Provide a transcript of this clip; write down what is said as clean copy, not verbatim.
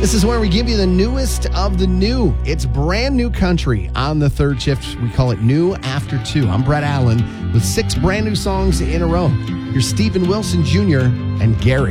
This is where we give you the newest of the new. It's brand new country on the third shift. We call it New After 2. I'm Brett Allen with 6 brand new songs in a row. Here's Stephen Wilson Jr. and Gary.